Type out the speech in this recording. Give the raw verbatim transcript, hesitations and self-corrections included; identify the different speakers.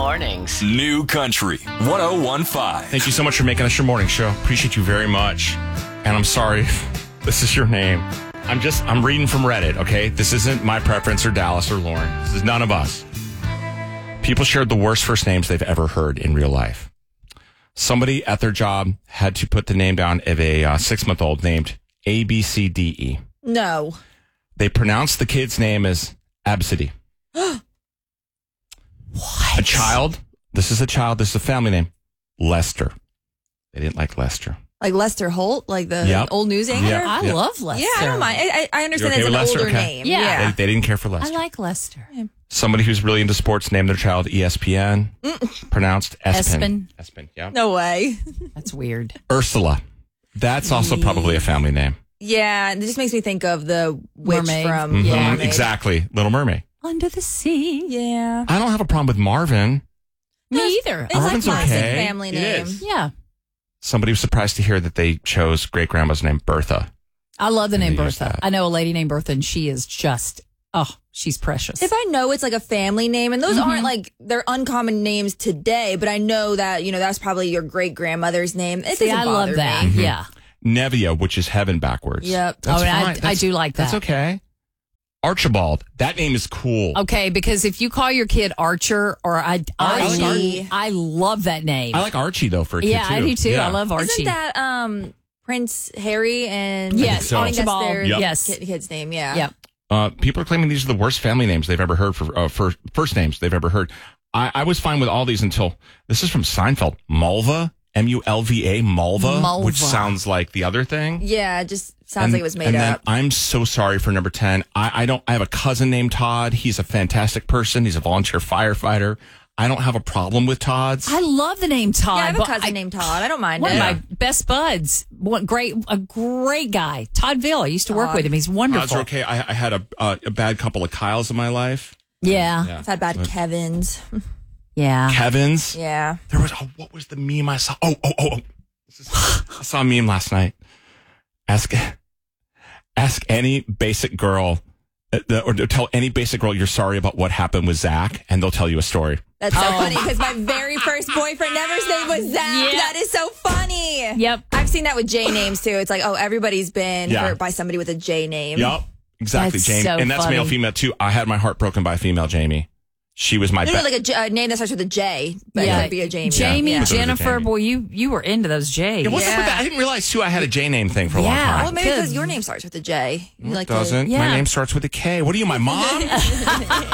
Speaker 1: mornings.
Speaker 2: New Country one oh one point five.
Speaker 3: Thank you so much for making us your morning show. Appreciate you very much. And I'm sorry, this is your name. I'm just, I'm reading from Reddit, okay? This isn't my preference or Dallas or Lauren. This is none of us. People shared the worst first names they've ever heard in real life. Somebody at their job had to put the name down of a uh, six-month-old named A B C D E.
Speaker 4: No.
Speaker 3: They pronounced the kid's name as Absidy.
Speaker 4: What?
Speaker 3: A child, this is a child, this is a family name, Lester. They didn't like Lester.
Speaker 4: Like Lester Holt, like the
Speaker 3: Yep.
Speaker 4: old news anchor?
Speaker 3: Yep.
Speaker 5: I
Speaker 3: Yep.
Speaker 5: love Lester.
Speaker 4: Yeah, I don't mind. I, I understand
Speaker 3: You okay
Speaker 4: it's an
Speaker 3: with Lester?
Speaker 4: older
Speaker 3: Okay.
Speaker 4: name.
Speaker 5: Yeah.
Speaker 4: Yeah.
Speaker 3: They, they didn't care for
Speaker 5: I
Speaker 3: Lester.
Speaker 5: like Lester.
Speaker 3: Somebody who's really into sports named their child E S P N, pronounced Espen.
Speaker 5: Espen.
Speaker 3: Espen, yeah.
Speaker 4: No way.
Speaker 5: That's weird.
Speaker 3: Ursula. That's also probably a family name.
Speaker 4: Yeah, it just makes me think of the witch
Speaker 5: Mermaid.
Speaker 4: from
Speaker 3: Mhm,
Speaker 4: Little Mermaid.
Speaker 3: Exactly. Little Mermaid.
Speaker 5: Under the sea.
Speaker 4: Yeah.
Speaker 3: I don't have a problem with Marvin.
Speaker 5: Me either.
Speaker 4: It's like
Speaker 3: Marvin's
Speaker 4: classic
Speaker 3: okay.
Speaker 4: family
Speaker 3: It
Speaker 4: name.
Speaker 3: is.
Speaker 5: Yeah.
Speaker 3: Somebody was surprised to hear that they chose great grandma's name Bertha.
Speaker 5: I love the name
Speaker 3: They use
Speaker 5: Bertha.
Speaker 3: that.
Speaker 5: I know a lady named Bertha, and she is just, oh, she's precious.
Speaker 4: If I know it's like a family name, and those aren't like, they're uncommon names today, but I know that, you know, that's probably your great grandmother's name. It
Speaker 5: See,
Speaker 4: doesn't
Speaker 5: I love
Speaker 4: bother
Speaker 5: that.
Speaker 4: me.
Speaker 5: Yeah.
Speaker 3: Nevia, which is heaven backwards.
Speaker 4: Yep.
Speaker 3: That's
Speaker 5: Oh, and I-
Speaker 3: fine.
Speaker 5: I
Speaker 3: That's-
Speaker 5: do like
Speaker 3: That's
Speaker 5: that.
Speaker 3: okay. Archibald. That name is cool.
Speaker 5: Okay, because if you call your kid Archer, or I, I,
Speaker 4: Archie.
Speaker 5: love, I love that name.
Speaker 3: I like Archie, though, for a kid,
Speaker 5: yeah,
Speaker 3: too.
Speaker 5: I do too.
Speaker 3: Yeah.
Speaker 5: I love Archie.
Speaker 4: Isn't that um, Prince Harry and
Speaker 5: Yes,
Speaker 3: so.
Speaker 4: I think that's
Speaker 5: Archibald.
Speaker 4: their
Speaker 3: Yep.
Speaker 5: Yes.
Speaker 4: kid, kid's name, yeah.
Speaker 5: Yep.
Speaker 3: Uh, people are claiming these are the worst family names they've ever heard for, uh, for first names they've ever heard. I, I was fine with all these until this is from Seinfeld. Mulva, M U L V A, Mulva,
Speaker 5: Mulva.
Speaker 3: which sounds like the other thing.
Speaker 4: Yeah, it just sounds
Speaker 3: And-
Speaker 4: like it was made
Speaker 3: and then
Speaker 4: up.
Speaker 3: I'm so sorry for number ten. I, I don't. I have a cousin named Todd. He's a fantastic person. He's a volunteer firefighter. I don't have a problem with Todds.
Speaker 5: I love the name Todd.
Speaker 4: Yeah, I have a
Speaker 5: but
Speaker 4: cousin
Speaker 5: I-
Speaker 4: named Todd. I don't mind
Speaker 5: One
Speaker 4: it.
Speaker 5: of my best buds. What great, a great guy. Todd Ville. I used to work
Speaker 4: Todd.
Speaker 5: with him. He's
Speaker 3: Todds
Speaker 5: wonderful.
Speaker 3: are okay. I, I had a, uh, a bad couple of Kyles in my life.
Speaker 5: Yeah.
Speaker 3: Yeah.
Speaker 4: I've had bad Kevins.
Speaker 5: Yeah.
Speaker 3: Kevin's.
Speaker 4: Yeah.
Speaker 3: There was, oh, what was the meme I saw? Oh, oh, oh, oh. This is- I saw a meme last night. Ask, ask any basic girl, uh, the- or tell any basic girl you're sorry about what happened with Zach, and they'll tell you a story.
Speaker 4: That's so funny because my very first boyfriend never's name was Zach.
Speaker 5: Yeah.
Speaker 4: That is so funny.
Speaker 5: Yep.
Speaker 4: I've seen that with J names too. It's like, oh, everybody's been
Speaker 3: Yeah.
Speaker 4: hurt by somebody with a J name.
Speaker 3: Yep, exactly,
Speaker 5: That's
Speaker 3: Jamie.
Speaker 5: so
Speaker 3: and that's
Speaker 5: funny.
Speaker 3: male, female too. I had my heart broken by a female Jamie. She was my
Speaker 4: No, no,
Speaker 3: best.
Speaker 4: like a, J- a name that starts with a J, but
Speaker 5: Yeah.
Speaker 4: it could be a Jamie.
Speaker 5: Jamie,
Speaker 4: Yeah.
Speaker 3: But there was a
Speaker 5: Jennifer,
Speaker 3: Jamie.
Speaker 5: boy, you you were into those J's.
Speaker 3: Yeah, what's up with
Speaker 4: Yeah.
Speaker 3: that? I didn't realize too. I had a J name thing for a long
Speaker 5: Yeah.
Speaker 3: time.
Speaker 4: Well, maybe because
Speaker 5: Good.
Speaker 4: your name starts with a J. You like to-
Speaker 3: Doesn't.
Speaker 5: Yeah.
Speaker 3: My name starts with a K. What are you, my mom?